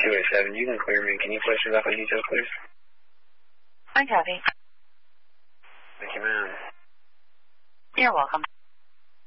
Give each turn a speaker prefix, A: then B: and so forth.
A: 287, you can clear me. Can you place your left details, please?
B: I copy.
A: Thank you, ma'am.
B: You're welcome.